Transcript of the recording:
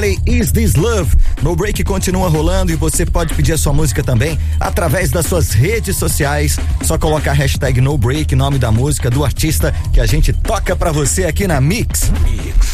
Is This Love? No Break continua rolando e você pode pedir a sua música também através das suas redes sociais. Só colocar a hashtag No Break, nome da música, do artista, que a gente toca pra você aqui na Mix.